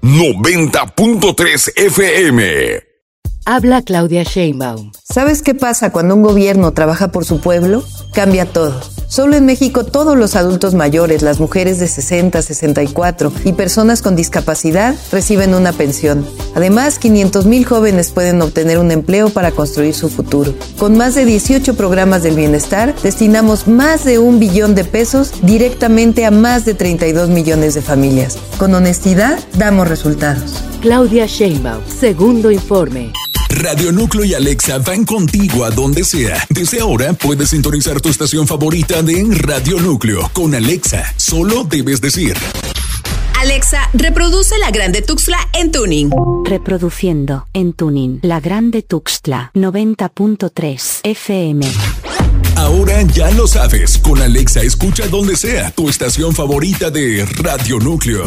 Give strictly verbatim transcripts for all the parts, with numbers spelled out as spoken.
noventa punto tres F M. Habla Claudia Sheinbaum. ¿Sabes qué pasa cuando un gobierno trabaja por su pueblo? Cambia todo. Solo en México todos los adultos mayores, las mujeres de sesenta, sesenta y cuatro y personas con discapacidad reciben una pensión. Además, quinientos mil jóvenes pueden obtener un empleo para construir su futuro. Con más de dieciocho programas del bienestar, destinamos más de un billón de pesos directamente a más de treinta y dos millones de familias. Con honestidad, damos resultados. Claudia Sheinbaum, segundo informe. Radio Núcleo y Alexa van contigo a donde sea. Desde ahora puedes sintonizar tu estación favorita de Radio Núcleo. Con Alexa, solo debes decir: Alexa, reproduce La Grande Tuxtla en tuning. Reproduciendo en tuning La Grande Tuxtla noventa punto tres F M. Ahora ya lo sabes. Con Alexa escucha donde sea tu estación favorita de Radio Núcleo.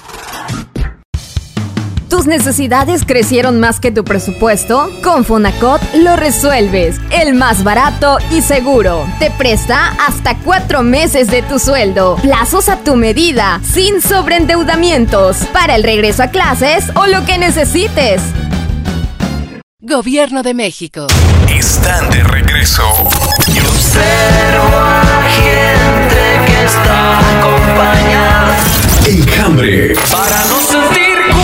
¿Tus necesidades crecieron más que tu presupuesto? Con Fonacot lo resuelves. El más barato y seguro. Te presta hasta cuatro meses de tu sueldo. Plazos a tu medida, sin sobreendeudamientos. Para el regreso a clases o lo que necesites. Gobierno de México. Están de regreso. Yo observo a gente que está acompañada. Enjambre. Para no sentir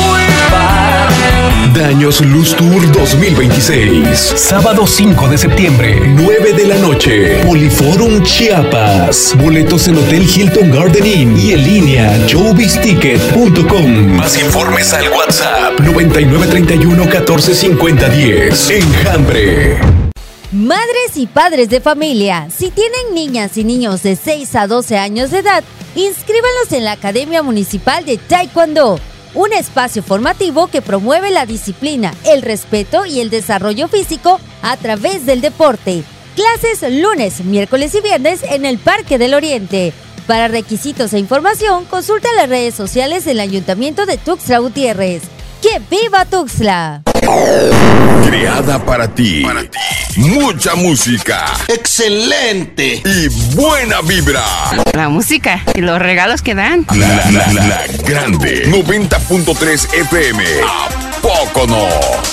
Daños Luz Tour dos mil veintiséis. Sábado cinco de septiembre, nueve de la noche. Poliforum Chiapas. Boletos en Hotel Hilton Garden Inn y en línea showbiz ticket punto com. Más informes al WhatsApp noventa y nueve treinta y uno catorce cincuenta diez. Enjambre. Madres y padres de familia, si tienen niñas y niños de seis a doce años de edad, inscríbanlos en la Academia Municipal de Taekwondo. Un espacio formativo que promueve la disciplina, el respeto y el desarrollo físico a través del deporte. Clases lunes, miércoles y viernes en el Parque del Oriente. Para requisitos e información, consulta las redes sociales del Ayuntamiento de Tuxtla Gutiérrez. ¡Que viva Tuxtla! Creada para ti. Para ti. Mucha música. ¡Excelente! Y buena vibra. La música y los regalos que dan. La, la, la, la Grande. noventa punto tres F M. ¿A poco no?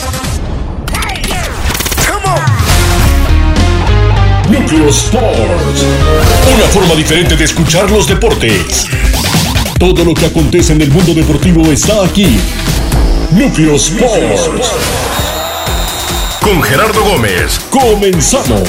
Núcleo Sports. Una forma diferente de escuchar los deportes. Todo lo que acontece en el mundo deportivo está aquí. Núcleo Sports. Con Gerardo Gómez. Comenzamos.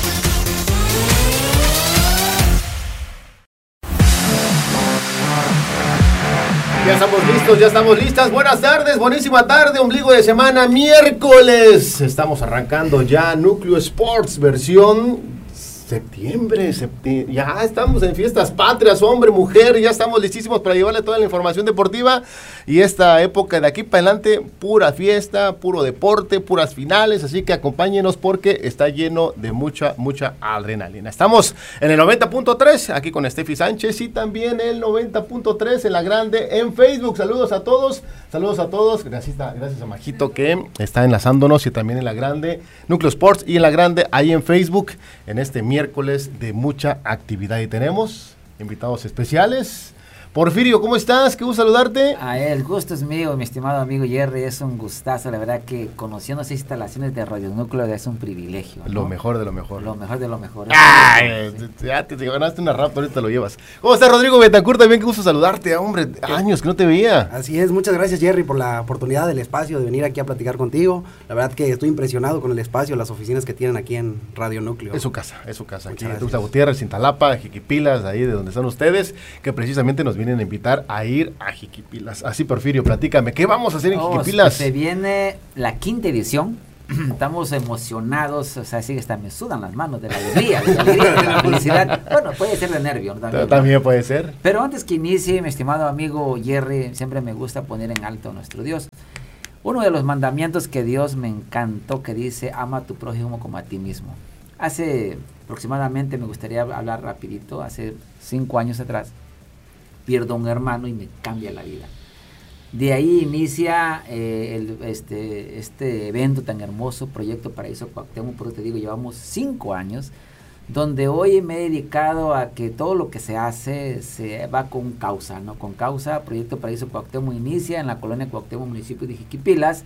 Ya estamos listos, ya estamos listas. Buenas tardes, buenísima tarde, ombligo de semana, miércoles. Estamos arrancando ya Núcleo Sports versión septiembre, septiembre. Ya estamos en fiestas patrias, hombre, mujer, ya estamos listísimos para llevarle toda la información deportiva. Y esta época de aquí para adelante, pura fiesta, puro deporte, puras finales. Así que acompáñenos porque está lleno de mucha, mucha adrenalina. Estamos en el noventa punto tres, aquí con Steffi Sánchez, y también el noventa punto tres en La Grande en Facebook. Saludos a todos, saludos a todos. Gracias a, gracias a Majito que está enlazándonos, y también en La Grande, Núcleo Sports, y en La Grande ahí en Facebook, en este miércoles de mucha actividad. Y tenemos invitados especiales. Porfirio, ¿cómo estás? Qué gusto saludarte. Ah, el gusto es mío, mi estimado amigo Jerry, es un gustazo, la verdad que conociendo esas instalaciones de Radio Núcleo es un privilegio, ¿no? Lo mejor de lo mejor. Lo mejor de lo mejor. Ay, ya te, te ganaste una rap, ahorita lo llevas. ¿Cómo estás, Rodrigo Betancourt? También qué gusto saludarte, hombre, años que no te veía. Así es, muchas gracias, Jerry, por la oportunidad del espacio de venir aquí a platicar contigo. La verdad que estoy impresionado con el espacio, las oficinas que tienen aquí en Radio Núcleo. Es su casa, es su casa. Muchas aquí en Tuxtla Gutiérrez, Cintalapa, Jiquipilas, ahí de donde están ustedes, que precisamente nos vienen a invitar a ir a Jiquipilas. Así, Porfirio, platícame, ¿qué vamos a hacer en oh, Jiquipilas? Se viene la quinta edición. Estamos emocionados, o sea, sí que hasta me sudan las manos de la alegría, de la alegría, de la felicidad. Bueno, puede ser de nervio, ¿no? También, También ¿no? puede ser. Pero antes que inicie, mi estimado amigo Jerry, siempre me gusta poner en alto a nuestro Dios. Uno de los mandamientos que Dios me encantó, que dice, ama a tu prójimo como a ti mismo. Hace aproximadamente, me gustaría hablar rapidito, hace cinco años atrás, pierdo un hermano y me cambia la vida. De ahí inicia eh, el, este, este evento tan hermoso, Proyecto Paraíso Cuauhtémoc, porque te digo, llevamos cinco años donde hoy me he dedicado a que todo lo que se hace se va con causa, ¿no? Con causa, Proyecto Paraíso Cuauhtémoc inicia en la colonia Cuauhtémoc, municipio de Jiquipilas,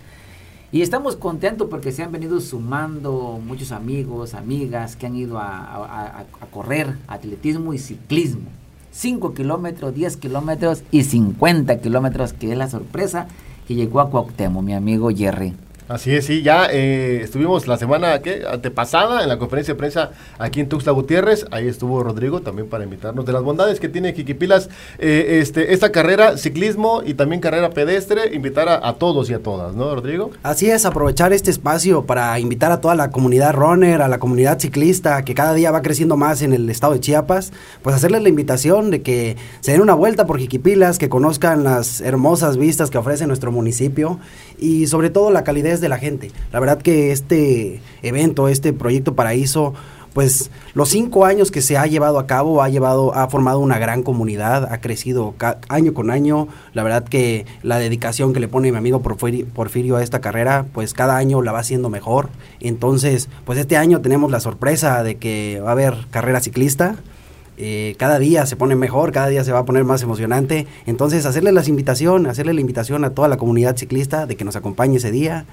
y estamos contentos porque se han venido sumando muchos amigos, amigas que han ido a, a, a, a correr atletismo y ciclismo. cinco kilómetros, diez kilómetros y cincuenta kilómetros, que es la sorpresa que llegó a Cuauhtémoc, mi amigo Jerry. Así es, sí, ya eh, estuvimos la semana ¿qué? antepasada en la conferencia de prensa aquí en Tuxtla Gutiérrez, ahí estuvo Rodrigo también para invitarnos de las bondades que tiene Jiquipilas, eh, este, esta carrera ciclismo y también carrera pedestre, invitar a, a todos y a todas, ¿no, Rodrigo? Así es, aprovechar este espacio para invitar a toda la comunidad runner, a la comunidad ciclista, que cada día va creciendo más en el estado de Chiapas, pues hacerles la invitación de que se den una vuelta por Jiquipilas, que conozcan las hermosas vistas que ofrece nuestro municipio y sobre todo la calidez de la gente. La verdad que este evento, este Proyecto Paraíso, pues los cinco años que se ha llevado a cabo, ha llevado, ha formado una gran comunidad, ha crecido ca- año con año. La verdad que la dedicación que le pone mi amigo Porfirio, Porfirio a esta carrera, pues cada año la va haciendo mejor. Entonces, pues este año tenemos la sorpresa de que va a haber carrera ciclista. Eh, cada día se pone mejor, cada día se va a poner más emocionante. Entonces, hacerle las invitación, hacerle la invitación a toda la comunidad ciclista de que nos acompañe ese día.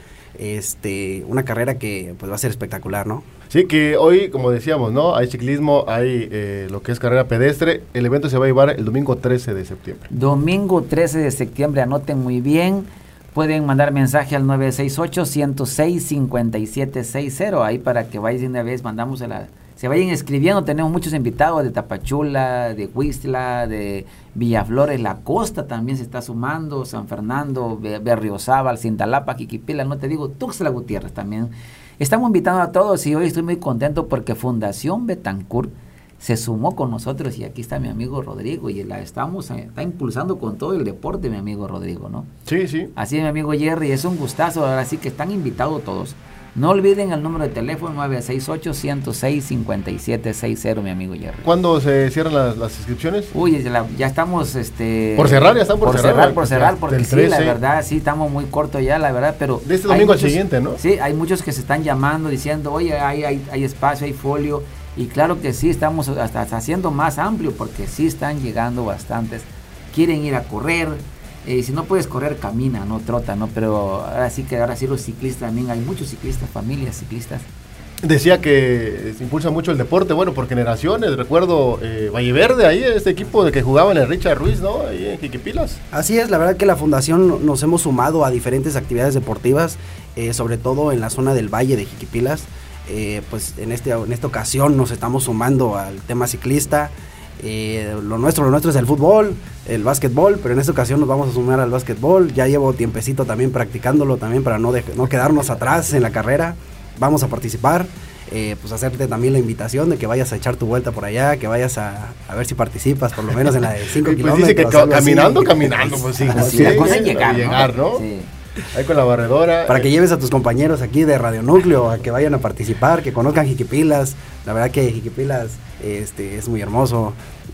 Este, una carrera que pues va a ser espectacular, ¿no? Sí, que hoy, como decíamos, ¿no? Hay ciclismo, hay eh, lo que es carrera pedestre. El evento se va a llevar el domingo trece de septiembre. Domingo trece de septiembre, anoten muy bien. Pueden mandar mensaje al nueve seis ocho, uno cero seis, cinco siete seis cero, ahí para que vayan de una vez, mandamos a la... Se vayan escribiendo, tenemos muchos invitados de Tapachula, de Huixtla, de Villaflores, La Costa también se está sumando, San Fernando, Berriozábal, Cintalapa, Jiquipila, no te digo, Tuxtla Gutiérrez también. Estamos invitando a todos y hoy estoy muy contento porque Fundación Betancourt se sumó con nosotros y aquí está mi amigo Rodrigo y la estamos, está impulsando con todo el deporte mi amigo Rodrigo, ¿no? Sí, sí. Así es mi amigo Jerry, es un gustazo, ahora sí que están invitados todos. No olviden el número de teléfono nueve seis ocho, uno cero seis, cinco siete seis cero, mi amigo Jerry. ¿Cuándo se cierran las, las inscripciones? Uy, ya, ya estamos... este Por cerrar, ya están por, por cerrar. cerrar por cerrar, porque sí, la trece. verdad, sí, estamos muy cortos ya, la verdad, pero... De este domingo al siguiente, ¿no? Sí, hay muchos que se están llamando, diciendo, oye, hay, hay, hay espacio, hay folio, y claro que sí, estamos hasta, hasta haciendo más amplio, porque sí están llegando bastantes, quieren ir a correr, y eh, si no puedes correr, camina, no trota, ¿no? Pero ahora sí que ahora sí los ciclistas también, hay muchos ciclistas, familias ciclistas. Decía que se impulsa mucho el deporte, bueno, por generaciones, recuerdo eh, Valle Verde, ahí este equipo de que jugaba en el Richard Ruiz, ¿no? Ahí en Jiquipilas. Así es, la verdad que la fundación nos hemos sumado a diferentes actividades deportivas, eh, sobre todo en la zona del Valle de Jiquipilas, eh, pues en, este, en esta ocasión nos estamos sumando al tema ciclista. Eh, lo nuestro, lo nuestro es el fútbol, el básquetbol, pero en esta ocasión nos vamos a sumar al básquetbol. Ya llevo tiempecito también practicándolo también para no, de, no quedarnos atrás en la carrera. Vamos a participar, eh, pues hacerte también la invitación de que vayas a echar tu vuelta por allá, que vayas a, a ver si participas por lo menos en la de cinco pues kilómetros. Dice que ca- caminando, así. caminando, pues sí. Así, sí, la cosa es sí, llegar, ¿no? llegar, ¿no? Sí. Ahí con la barredora. Para que lleves a tus compañeros aquí de Radio Núcleo a que vayan a participar, que conozcan Jiquipilas. La verdad que Jiquipilas este, es muy hermoso,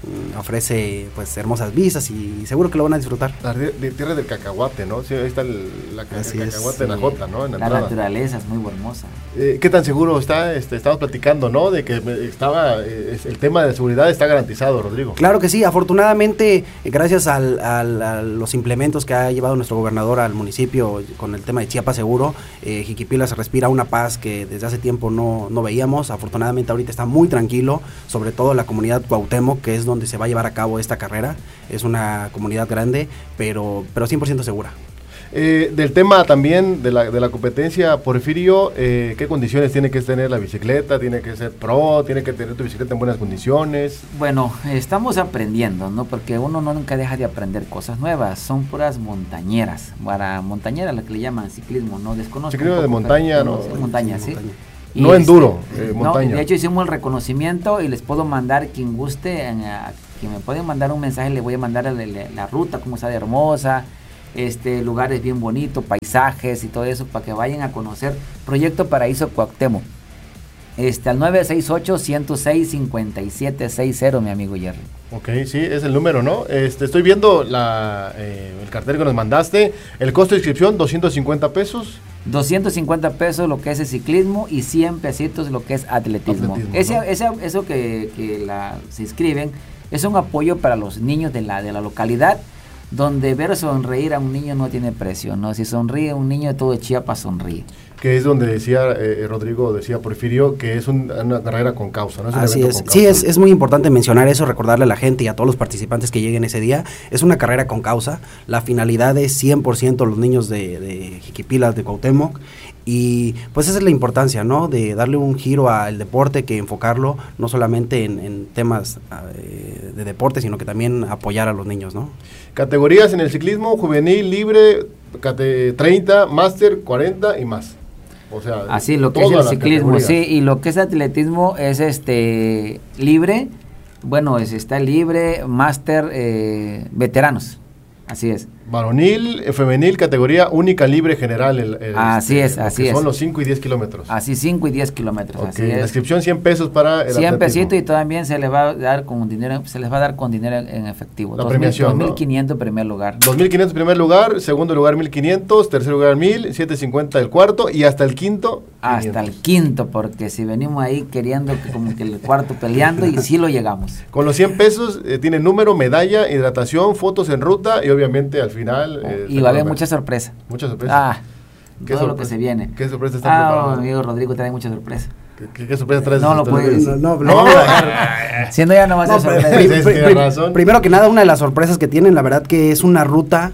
ofrece pues hermosas vistas y seguro que lo van a disfrutar. La de, de tierra del cacahuate, ¿no? Sí, ahí está el, la, el cacahuate es, en la sí. Jota, ¿no? En la, la entrada. naturaleza es muy hermosa. Eh, ¿Qué tan seguro está? Este, estamos platicando, ¿no? De que estaba eh, el tema de seguridad está garantizado, Rodrigo. Claro que sí, afortunadamente, gracias al, al, a los implementos que ha llevado nuestro gobernador al municipio con el tema de Chiapas Seguro, eh, Jiquipilas respira una paz que desde hace tiempo no, no veíamos. Afortunadamente ahorita está muy tranquilo, sobre todo la comunidad Cuauhtémoc, que es donde se va a llevar a cabo esta carrera. Es una comunidad grande, pero, pero cien por ciento segura. Eh, del tema también de la, de la competencia, Porfirio, eh, ¿qué condiciones tiene que tener la bicicleta? ¿Tiene que ser pro? ¿Tiene que tener tu bicicleta en buenas condiciones? Bueno, estamos aprendiendo, ¿no? Porque uno no nunca deja de aprender cosas nuevas. Son puras montañeras. Para montañeras, la que le llaman ciclismo, ¿no? Desconozco. Ciclismo de montaña, ¿no? De montaña, sí. Montaña. Y no este, enduro, eh, montaña. No, de hecho hicimos el reconocimiento y les puedo mandar, quien guste, en, a, quien me pueden mandar un mensaje, le voy a mandar la, la, la ruta, cómo está de hermosa, este lugares bien bonitos, paisajes y todo eso, para que vayan a conocer Proyecto Paraíso Cuauhtémoc. Este, al nueve seis ocho, uno cero seis, cinco siete seis cero, mi amigo Jerry. Ok, sí, es el número, ¿no? Este, estoy viendo la, eh, el cartel que nos mandaste. El costo de inscripción, doscientos cincuenta pesos. doscientos cincuenta pesos lo que es el ciclismo y cien pesitos lo que es atletismo. atletismo ese, ¿no? ese, eso que, que la, se inscriben es un apoyo para los niños de la, de la localidad, donde ver sonreír a un niño no tiene precio, ¿no? Si sonríe un niño, todo Chiapas sonríe. Que es donde decía eh, Rodrigo, decía Porfirio, que es un, una carrera con causa, ¿no? Es un Así es, con sí, es, es muy importante mencionar eso, recordarle a la gente y a todos los participantes que lleguen ese día, es una carrera con causa, la finalidad es cien por ciento los niños de, de Jiquipilas, de Cuauhtémoc, y pues esa es la importancia, ¿no? De darle un giro al deporte, que enfocarlo no solamente en, en temas eh, de deporte, sino que también apoyar a los niños, ¿no? Categorías en el ciclismo: juvenil, libre, treinta, máster, cuarenta y más. O sea, así lo que es el ciclismo, sí, y lo que es atletismo es este libre, bueno, es está libre, máster, eh, veteranos, así es. Varonil, femenil, categoría única, libre, general. El, el así este, es, así es. Son los cinco y diez kilómetros. Así, cinco y diez kilómetros, okay. Así es. La inscripción cien pesos para el cien atletismo. pesitos y también se les va a dar con dinero, se les va a dar con dinero en efectivo. La premiación, dos mil quinientos, ¿no? Primer lugar. dos mil quinientos primer lugar, segundo lugar mil quinientos, tercer lugar mil, setecientos cincuenta el cuarto y hasta el quinto. Hasta el quinto, porque si venimos ahí queriendo que como que el cuarto peleando y sí lo llegamos. Con los cien pesos eh, tiene número, medalla, hidratación, fotos en ruta y obviamente al final... Eh, y va a haber mucha sorpresa. Mucha sorpresa. Ah, todo sorpresa? Lo que se viene. ¿Qué sorpresa está ah, preparando? Ah, amigo Rodrigo trae mucha sorpresa. ¿Qué, qué, qué sorpresa traes? No lo puedes decir. No, no, no, no, no. Siendo ya no va a ser sorpresa. Prim, prim, prim, primero que nada, una de las sorpresas que tienen, la verdad que es una ruta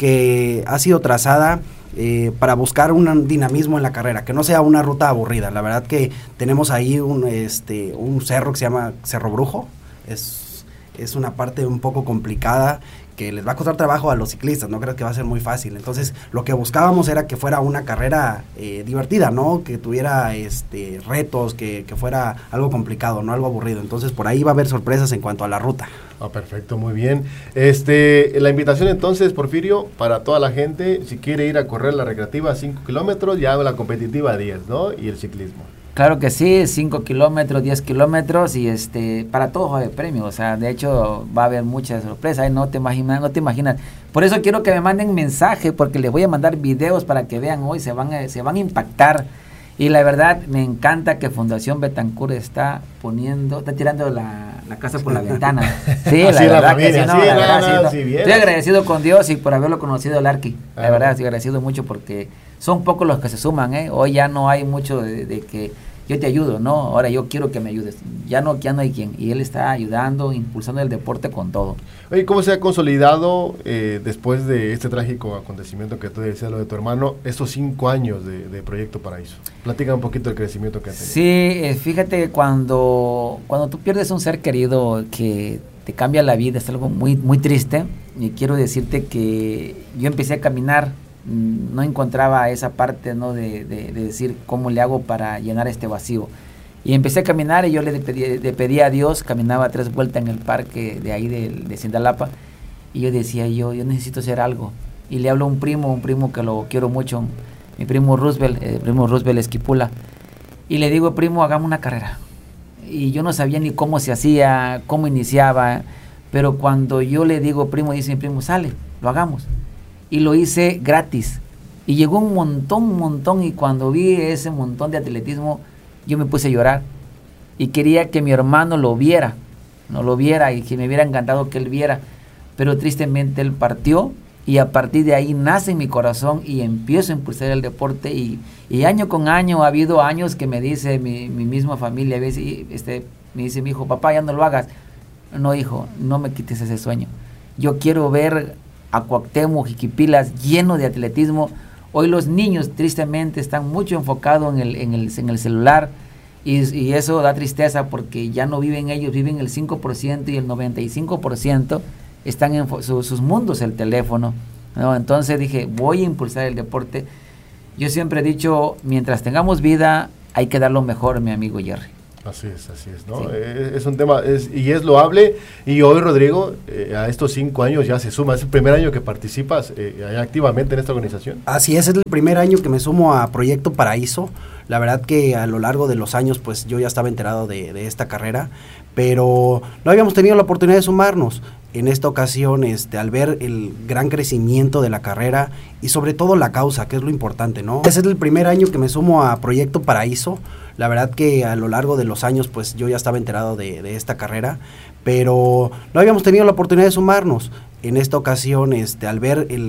que ha sido trazada eh, para buscar un dinamismo en la carrera, que no sea una ruta aburrida. La verdad que tenemos ahí un, este, un cerro que se llama Cerro Brujo. Es, es una parte un poco complicada, que les va a costar trabajo a los ciclistas, no creo que va a ser muy fácil. Entonces, lo que buscábamos era que fuera una carrera eh, divertida, ¿no? Que tuviera este retos, que, que fuera algo complicado, no algo aburrido. Entonces, por ahí va a haber sorpresas en cuanto a la ruta. Ah, perfecto, muy bien. Este, la invitación entonces, Porfirio, para toda la gente, si quiere ir a correr la recreativa cinco kilómetros, ya la competitiva diez, ¿no? Y el ciclismo. Claro que sí, cinco kilómetros, diez kilómetros y este para todos va a haber premios, o sea, de hecho va a haber muchas sorpresas, ¿eh? no te imaginas, no te imaginas. Por eso quiero que me manden mensaje, porque les voy a mandar videos para que vean hoy, se van a, se van a impactar. Y la verdad me encanta que Fundación Betancourt está poniendo, está tirando la, la casa por la ventana. Sí, la verdad la familia, que sí, no, sí, la verdad, no, no, sí, no. Estoy agradecido con Dios y por haberlo conocido el Arqui. La ah, verdad, estoy agradecido mucho porque son pocos los que se suman, ¿eh? Hoy ya no hay mucho de, de que yo te ayudo, no, ahora yo quiero que me ayudes. Ya no, ya no hay quien. Y él está ayudando, impulsando el deporte con todo. Oye, ¿cómo se ha consolidado eh, después de este trágico acontecimiento que tú decías, lo de tu hermano, estos cinco años de, de Proyecto Paraíso? Platica un poquito del crecimiento que ha tenido. Sí, eh, fíjate, cuando, cuando tú pierdes un ser querido que te cambia la vida, es algo muy, muy triste. Y quiero decirte que yo empecé a caminar, no encontraba esa parte, ¿no? de, de, de decir cómo le hago para llenar este vacío. Y empecé a caminar y yo le pedí, le pedí a Dios, caminaba tres vueltas en el parque de ahí de, de Sindalapa, y yo decía, yo, yo necesito hacer algo. Y le hablo a un primo, un primo que lo quiero mucho, mi primo Roosevelt, el primo Roosevelt Esquipula, y le digo, primo, hagamos una carrera. Y yo no sabía ni cómo se hacía, cómo iniciaba, pero cuando yo le digo, primo, dice mi primo, sale, lo hagamos. Y lo hice gratis. Y llegó un montón, un montón, y cuando vi ese montón de atletismo, yo me puse a llorar. Y quería que mi hermano lo viera, no lo viera, y que me hubiera encantado que él viera. Pero tristemente él partió, y a partir de ahí nace en mi corazón, y empiezo a impulsar el deporte, y, y año con año, ha habido años que me dice mi, mi misma familia, a veces, este, me dice mi hijo, papá, ya no lo hagas. No, hijo, no me quites ese sueño. Yo quiero ver a Cuauhtémoc, Jiquipilas lleno de atletismo. Hoy los niños tristemente están mucho enfocados en el, en el, en el celular, y, y eso da tristeza porque ya no viven ellos, viven el cinco por ciento y el noventa y cinco por ciento están en su, sus mundos el teléfono, ¿no? Entonces dije, voy a impulsar el deporte. Yo siempre he dicho, mientras tengamos vida hay que dar lo mejor, mi amigo Jerry. Así es, así es, ¿no? Sí. Es, es un tema, es, y es loable, y hoy, Rodrigo, eh, a estos cinco años ya se suma, es el primer año que participas eh, activamente en esta organización. Así es, es el primer año que me sumo a Proyecto Paraíso. La verdad que a lo largo de los años pues yo ya estaba enterado de, de esta carrera, pero no habíamos tenido la oportunidad de sumarnos. En esta ocasión, este, al ver el gran crecimiento de la carrera y sobre todo la causa, que es lo importante, ¿no? Este es el primer año que me sumo a Proyecto Paraíso. La verdad que a lo largo de los años pues yo ya estaba enterado de, de esta carrera, pero no habíamos tenido la oportunidad de sumarnos. En esta ocasión, este, al ver el